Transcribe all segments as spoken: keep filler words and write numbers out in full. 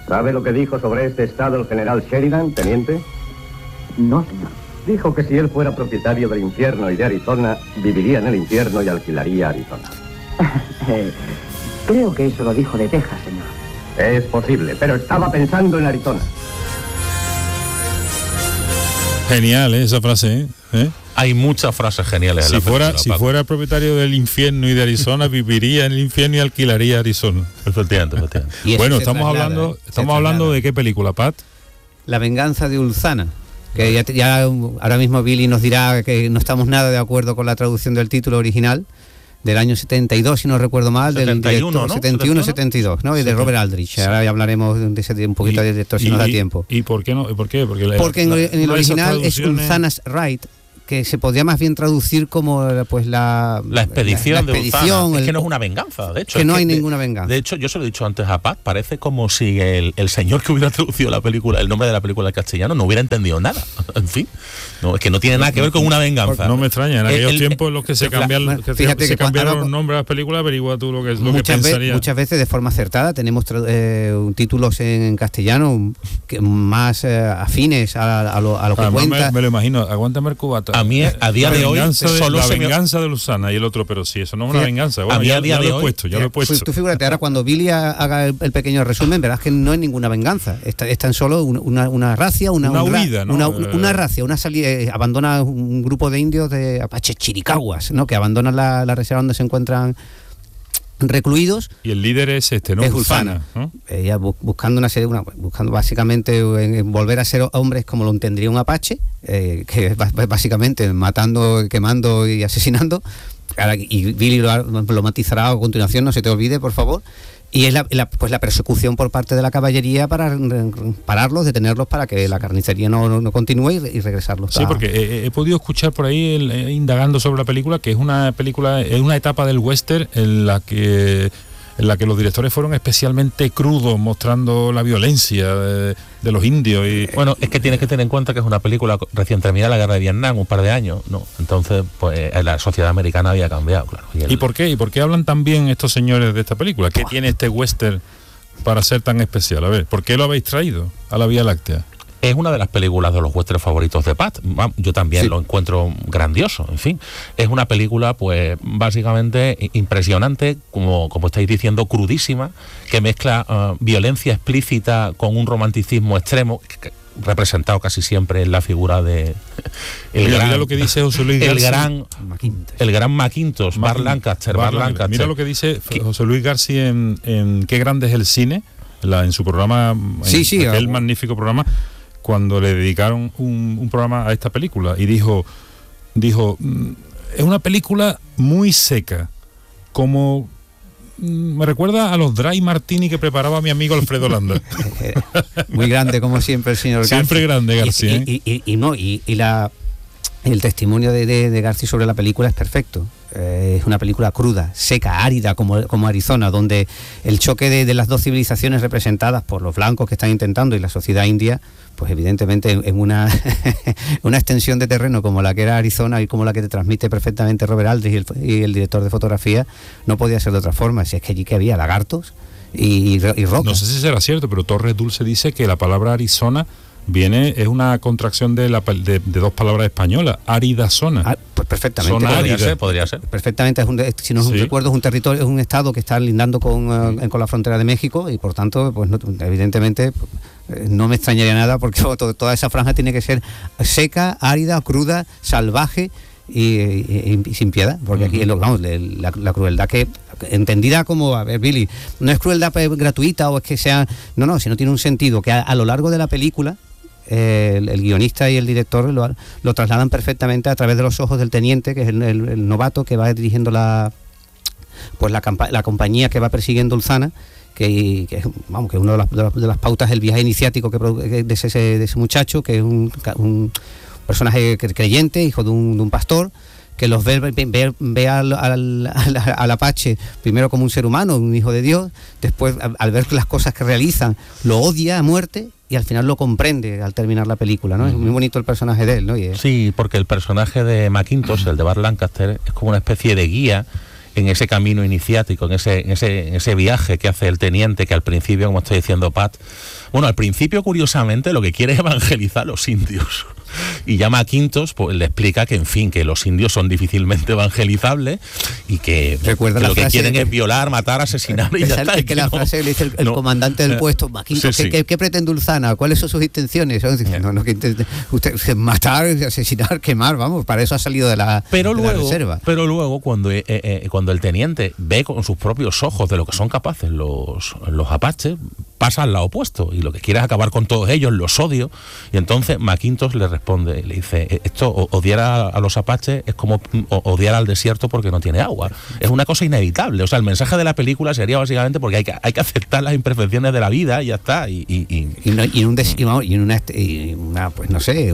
¿Sabe lo que dijo sobre este estado el general Sheridan, teniente? No, señor. Dijo que si él fuera propietario del infierno y de Arizona, viviría en el infierno y alquilaría Arizona. eh, creo que eso lo dijo de Texas, señor. Es posible, pero estaba pensando en Arizona. Genial, ¿eh? Esa frase, ¿eh? ¿Eh? Hay muchas frases geniales. Si en la fuera, película, si Paco. fuera propietario del infierno y de Arizona, viviría en el infierno y alquilaría Arizona. Efectivamente, efectivamente. Y eso Bueno, se estamos traslada, hablando, ¿eh? Se estamos hablando traslada. de qué película, Pat. La venganza de Ulzana. Que ya, ya ahora mismo Billy nos dirá que no estamos nada de acuerdo con la traducción del título original, del año setenta y dos, si no recuerdo mal, setenta y uno, del director, ¿no? setenta y uno setenta y dos, ¿no? Y de Robert Aldrich. Ahora ya hablaremos de ese un poquito Y- de director si y- nos da y- tiempo. ¿Y por qué no? ¿Por qué? Porque, la- Porque en, la- el- en el una de esas original es traducciones- Ulzana's Right, que se podría más bien traducir como pues la, La expedición, la, la de expedición, Ulzana. Es el- que no es una venganza, de hecho. que es no hay de- ninguna venganza. De hecho, yo se lo he dicho antes a Pat, parece como si el, el señor que hubiera traducido la película, el nombre de la película al castellano, no hubiera entendido nada. En fin, no, es que no tiene nada que ver con una venganza. No me extraña, en El- aquellos el- tiempos en los que se cambian, bueno, que fíjate se que cambiaron cuando- los nombres a las películas, averigua tú lo que es lo que muchas, ve- pensaría. muchas veces de forma acertada tenemos tra- eh, títulos en, en castellano que más eh, afines a, a lo, a lo que Además, cuenta. me, me lo imagino, aguántame el cubata. A mí, a día La de hoy, venganza de- solo la se me- venganza de Luzana y el otro, pero sí, eso no es una Fíjate, venganza. Bueno, a mí ya, a día ya de lo he hoy- puesto, ya lo he Pues puesto. tú figúrate, ahora cuando Billy ha- haga el, el pequeño resumen, verás que no hay ninguna venganza. Está, es tan solo una, una, una racia, una, Una un ra- huida, ¿no? una, Eh. una racia, una salida. eh, abandona un grupo de indios de apaches chiricahuas, ¿no? Que abandonan la, la reserva donde se encuentran recluidos. Y el líder es este, ¿no? Es Ulzana, Ulzana. ¿no? Ella bu- buscando una serie, una, buscando básicamente en- en volver a ser hombres como lo entendería un apache, eh, que es bas- básicamente matando, quemando y asesinando. Ahora, y Billy lo, lo matizará a continuación, no se te olvide, por favor. Y es la, la- pues la persecución por parte de la caballería para mm, pararlos, detenerlos para que la carnicería no, no, no continúe y, y regresarlos. Sí, a- porque he, he podido escuchar por ahí, el- eh, indagando sobre la película, que es una película, es una etapa del western en la que en la que los directores fueron especialmente crudos, mostrando la violencia de, de los indios. Y Bueno, es que tienes que tener en cuenta que es una película recién terminada la guerra de Vietnam, un par de años, ¿no? Entonces, pues la sociedad americana había cambiado, claro. Y el- ¿Y por qué? ¿Y por qué hablan tan bien estos señores de esta película? ¿Qué tiene este western para ser tan especial? A ver, ¿por qué lo habéis traído a la Vía Láctea? Es una de las películas de los westerns favoritos de Pat. Va, Yo también Sí. lo encuentro grandioso, en fin. Es una película, pues, básicamente i- impresionante, como, como estáis diciendo, crudísima, que mezcla uh, violencia explícita con un romanticismo extremo, que- que- representado casi siempre en la figura de el Mira, gran, mira lo que dice José Luis el García. gran McIntyre. el gran McIntosh, Bar Martin- Lancaster, Bar Bar Lancaster. Lancaster. Mira lo que dice ¿Qué? José Luis García en, en Qué grande es el cine, en, la- en su programa, en Sí, sí, aquel ah, magnífico programa, cuando le dedicaron un, un programa a esta película, y dijo, dijo, "Mm, es una película muy seca, como mm, me recuerda a los dry martini que preparaba mi amigo Alfredo Landa." Muy grande como siempre el señor Siempre García. grande, García, Y, y- y- y no, y, y la el testimonio de, de, de García sobre la película es perfecto. Eh, es una película cruda, seca, árida como, como Arizona, donde el choque de, de las dos civilizaciones representadas por los blancos que están intentando y la sociedad india, pues evidentemente en, en una, una extensión de terreno como la que era Arizona y como la que te transmite perfectamente Robert Aldrich y el, y el director de fotografía, no podía ser de otra forma. Si es que allí que había lagartos y, y, y rocas. No sé si será cierto, pero Torres Dulce dice que la palabra Arizona viene, es una contracción de, la, pal- de, de dos palabras españolas, árida zona. Ah, pues perfectamente. Zona Podría árida. ser, podría ser. Perfectamente, es un, es- si no es un Sí. recuerdo, es un territorio, es un estado que está lindando con, eh, con la frontera de México y por tanto, pues no- evidentemente pues, eh, no me extrañaría nada porque to- toda esa franja tiene que ser seca, árida, cruda, salvaje y, y- y sin piedad, porque aquí lo- vamos, le- la, la crueldad que entendida como, a ver, Billy, no es crueldad pues, gratuita o es que sea, no, no, sino tiene un sentido que a, a lo largo de la película eh, el, el guionista y el director lo, lo trasladan perfectamente a través de los ojos del teniente, que es el, el- el novato que va dirigiendo la pues la, campa- la compañía que va persiguiendo Ulzana, que, que es vamos que es una de las, de las- de las pautas del viaje iniciático que, produ- que de, ese, de ese muchacho, que es un, ca- un personaje cre- creyente, hijo de un, de un pastor, que los ve, ve, ve- ve al, al, al, al Apache primero como un ser humano, un hijo de Dios, después al, al ver las cosas que realizan lo odia a muerte y al final lo comprende al terminar la película, ¿no? Es muy bonito el personaje de él, ¿no? Y es- Sí, porque el personaje de McIntosh, el de Bar Lancaster, es como una especie de guía en ese camino iniciático, en ese, en ese, en ese viaje que hace el teniente, que al principio, como estoy diciendo Pat, bueno, al principio, curiosamente, lo que quiere es evangelizar a los indios. Y llama a Quintos, pues le explica que, en fin, que los indios son difícilmente evangelizables y que, que lo que quieren que, es violar, matar, asesinar y ya está. Es que, que la no, frase le dice el, el no, comandante del puesto, Quintos, sí, sí. ¿qué, qué, ¿qué pretende Ulzana? ¿Cuáles son sus intenciones? No, no, que usted matar, asesinar, quemar, vamos, para eso ha salido de la, pero de luego, la reserva. Pero luego, cuando, eh, eh, cuando el teniente ve con sus propios ojos de lo que son capaces los, los apaches, pasa al lado opuesto y lo que quiere es acabar con todos ellos, los odio. Y entonces McIntosh le responde, le dice, esto, odiar a, a los apaches es como odiar al desierto porque no tiene agua. Es una cosa inevitable. O sea, el mensaje de la película sería básicamente porque hay que, hay que aceptar las imperfecciones de la vida y ya está. Y, y, y, y, no, y en, un des, y en una, y una, pues no sé,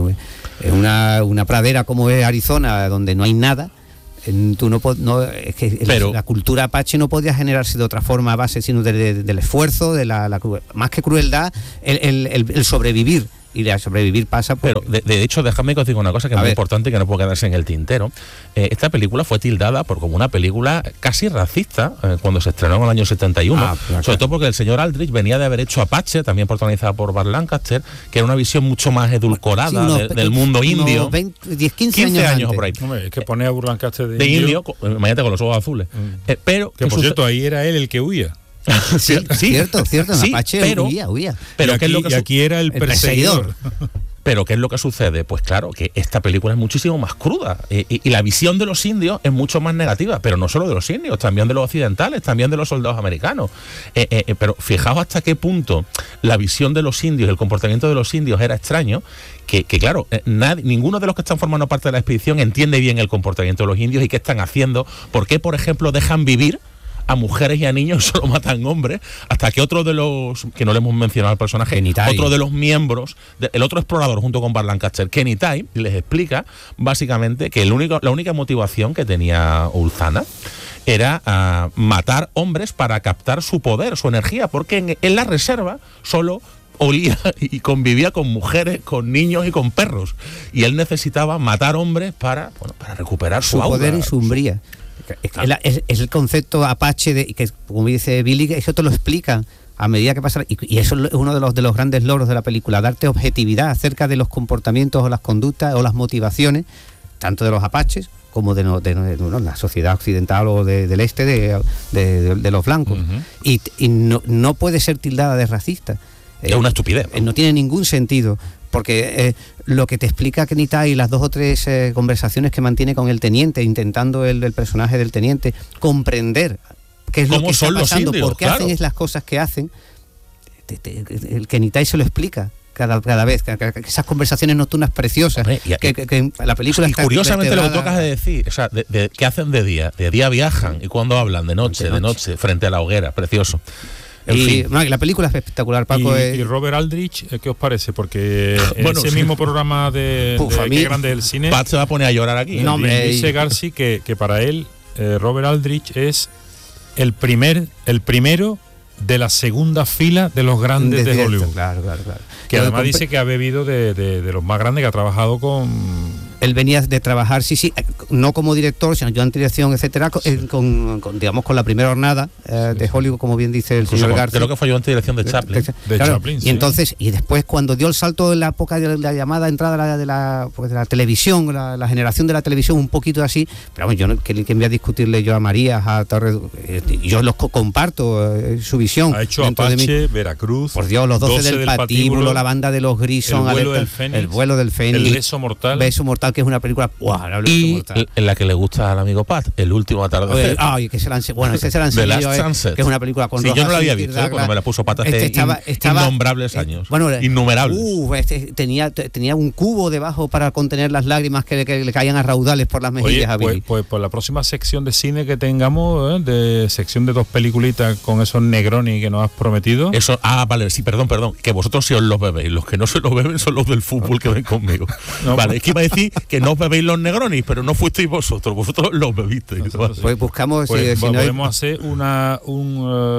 una, una pradera como es Arizona, donde no hay nada. Tú no, no es que Pero, la cultura apache no podía generarse de otra forma a base sino de, de, del esfuerzo, de la, la más que crueldad, el, el, el, el sobrevivir. Y de sobrevivir pasa por... Pero, de, de hecho, déjame que os diga una cosa que es muy importante y que no puede quedarse en el tintero. Eh, esta película fue tildada por como una película casi racista eh, cuando se estrenó en el año setenta y uno. Ah, claro. Sobre todo porque el señor Aldrich venía de haber hecho Apache, también protagonizada por Burt Lancaster, que era una visión mucho más edulcorada sí, unos, de, del mundo indio. veinte, diez, quince, quince años, años por ahí. Hombre, es que ponía a Burt Lancaster de, de indio. indio, imagínate con los ojos azules. Mm. Eh, pero que, por cierto, ahí era él el que huía. Sí, sí, cierto, cierto, sí, Apache pero, huía, huía. Pero y, aquí, ¿qué es lo que y aquí era el perseguidor. Pero ¿qué es lo que sucede? Pues claro, que esta película es muchísimo más cruda y, y, y la visión de los indios es mucho más negativa, pero no solo de los indios, también de los occidentales, también de los soldados americanos. Eh, eh, pero fijaos hasta qué punto la visión de los indios, el comportamiento de los indios era extraño, que, que claro, eh, nadie, ninguno de los que están formando parte de la expedición entiende bien el comportamiento de los indios y qué están haciendo, por qué, por ejemplo, dejan vivir a mujeres y a niños, solo matan hombres, hasta que otro de los, que no le hemos mencionado al personaje, Kenitai. Otro de los miembros, de, el otro explorador junto con Burt Lancaster, Kenitai, les explica básicamente que el único, la única motivación que tenía Ulzana era uh, matar hombres para captar su poder, su energía, porque en, en la reserva solo olía y convivía con mujeres, con niños y con perros, y él necesitaba matar hombres para, bueno, para recuperar su, su aura, poder y su umbría. Es, ah. es, es el concepto apache de que, como dice Billy, eso te lo explican a medida que pasa, y, y eso es uno de los de los grandes logros de la película, darte objetividad acerca de los comportamientos o las conductas o las motivaciones tanto de los apaches como de, no, de, de, de no, la sociedad occidental o de, del este de, de, de, de los blancos. Uh-huh. y, y no, no puede ser tildada de racista. Es eh, una estupidez. Eh, no tiene ningún sentido. Porque eh, lo que te explica Kenitai y las dos o tres eh, conversaciones que mantiene con el teniente, intentando el, el personaje del teniente comprender qué es lo que está pasando, indios, por qué claro. hacen es las cosas que hacen, te, te, el Kenitai se lo explica cada, cada vez, que, que esas conversaciones nocturnas preciosas. Hombre, y, que, que, que la película y está curiosamente lo que tocas de decir, o sea, de, de, ¿qué hacen de día? De día viajan, y cuando hablan de noche, de noche, de noche frente a la hoguera, precioso. En y fin. No, la película es espectacular, Paco. Y, es... y Robert Aldrich, ¿qué os parece? Porque bueno, ese mismo programa de, Puf, de Qué grande el cine, Pat se va a poner a llorar aquí. No, hombre, dice y... Garci que, que para él eh, Robert Aldrich es el primer, el primero de la segunda fila de los grandes de, de Hollywood. Claro, claro, claro. Que Yo además comp- dice que ha bebido de, de, de los más grandes, que ha trabajado con... Él venía de trabajar, sí, sí, no como director, sino ayudante de dirección, etcétera, con, sí. con, con, digamos, con la primera hornada eh, de Hollywood, como bien dice el señor García. Creo que fue ayudante de dirección de Chaplin. De, de claro, Chaplin, sí. Y entonces, y después, cuando dio el salto en la época de la llamada entrada de la, de la, pues de la televisión, la, la generación de la televisión, un poquito así, pero bueno, yo no, que, que voy a discutirle yo a María, a Torres, eh, yo los co- comparto eh, su visión. Ha hecho Apache, Veracruz, por Dios, los doce del, del patíbulo, patíbulo, la banda de los Grison, el vuelo, Alerta, del Fénix, el vuelo del Fénix, el beso mortal, beso mortal, que es una película, wow, y en la que le gusta al amigo Pat, El último atardecer. Ay, que se la ense- bueno, ese se la enseñó yo, eh, que es una película con sí, Rojas, yo no la había visto, cuando me la puso Pat hace este estaba, in, estaba, innombrables eh, años. Bueno, innumerables. Uh, este, tenía, tenía un cubo debajo para contener las lágrimas que, que le caían a raudales por las mejillas. Oye, a pues, pues, pues la próxima sección de cine que tengamos, ¿eh? de sección de dos peliculitas con esos Negroni que nos has prometido. Eso, ah, vale, sí, perdón, perdón, que vosotros sí os los bebéis, los que no se los beben son los del fútbol que ven conmigo. No, vale, pues, es que iba a decir que no os bebéis los Negroni, pero no fuisteis vosotros, vosotros los bebisteis. Pues buscamos, pues, si, si podemos no hay... hacer una un uh,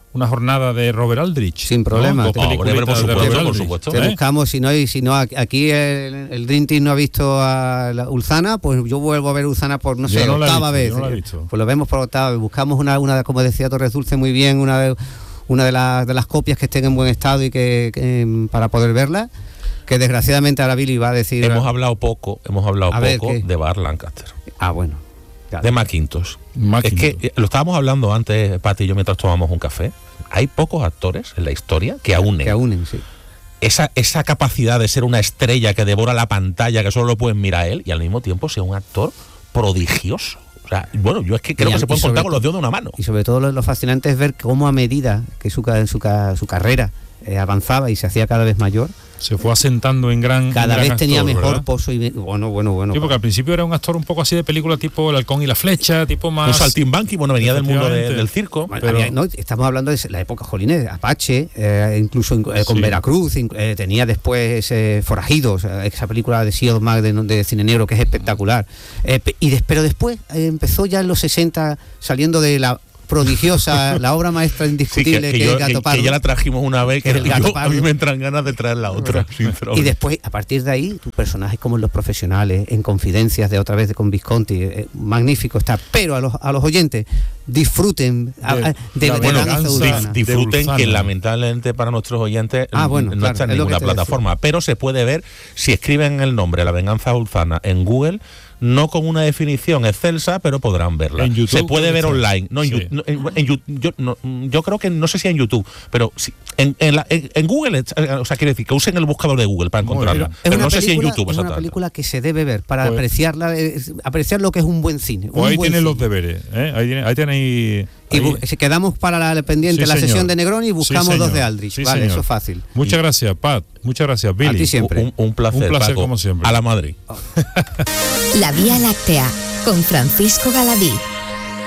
una jornada de Robert Aldrich. Sin problema. ¿no? Dos Oh, hombre, por peliculitas de supuesto, Robert por Aldrich, supuesto. Te ¿eh? buscamos, si no, y si no aquí el, el Dream Team no ha visto a la Ulzana, pues yo vuelvo a ver Ulzana por, no Yo sé, no la he octava visto, vez. yo no la he visto. Pues lo vemos por octava vez. Buscamos una, una como decía Torres Dulce muy bien, una de, una de, las de las copias que estén en buen estado y que, que para poder verla, que desgraciadamente ahora Billy va a decir... Hemos hablado poco, hemos hablado A ver, poco ¿qué? de Bart Lancaster, Ah, bueno. Claro. de Macintosh. Macintosh. Es que eh, lo estábamos hablando antes, Pati y yo, mientras tomamos un café. Hay pocos actores en la historia que aúnen Que unen, sí. esa, esa capacidad de ser una estrella que devora la pantalla, que solo lo pueden mirar él, y al mismo tiempo ser un actor prodigioso. O sea, bueno, yo es que creo Y que a- se pueden y sobre contar con to- los dedos de una mano. Y sobre todo lo, lo fascinante es ver cómo a medida que su, ca- su, ca- su carrera eh, avanzaba y se hacía cada vez mayor, Se fue asentando en gran cada en gran vez tenía actor, mejor ¿verdad? pozo y me- bueno, bueno, bueno. Sí, porque al principio era un actor un poco así de película tipo El halcón y la flecha, tipo más... Un saltimbanqui, bueno, venía del mundo de- Efectivamente. del circo. Bueno, pero- había- no, estamos hablando de la época jolines, Apache, eh, incluso eh, con Sí. Veracruz, inc- eh, tenía después eh, Forajidos, eh, esa película de Sea of Mag de, de cine negro que es espectacular. Eh, pe- y des- pero después eh, empezó ya en los sesenta saliendo de la prodigiosa, la obra maestra Sí, indiscutible que, que, que es yo- Gato que- Pardo. que ya la trajimos una vez, que Que es el Gato yo- a Pardo. mí me entran ganas de traer la otra. sinceramente. Y después, a partir de ahí, tus personajes como en Los Profesionales, en Confidencias de otra vez de con Visconti, eh, magnífico está. Pero a los, a los oyentes, disfruten a- De- a- de, la de venganza Venganza de- Urbana. de Disfruten Ulzana. que lamentablemente para nuestros oyentes Ah, bueno, no claro, está en es lo que ninguna te plataforma, pero se puede ver si escriben el nombre La Venganza Ulzana en Google, no con una definición excelsa, pero podrán verla. En YouTube se puede creo ver que está. online, no en, Sí. Yu- no, en- en Yu- yo, no, yo creo que no sé si en YouTube, pero sí, en, en, la- en- en Google, eh, o sea, quiere decir que usen el buscador de Google para Muy encontrarla, bien. pero una no sé si en película- YouTube es una exactamente. película que se debe ver para Pues- apreciarla, eh, apreciar lo que es un buen cine. Pues un ahí buen tienen los cine. deberes, ¿eh? Ahí, tiene- ahí tenéis... Y ahí- bu- si quedamos para la pendiente Sí, la señor. sesión de Negroni y buscamos Sí, dos señor. de Aldrich. Sí, vale, señor. eso es fácil. Muchas gracias, Pat. Muchas gracias, Billy. A ti siempre. Un, un placer, Un placer Paco. como siempre. A la Madrid. La Vía Láctea con Francisco Galadí.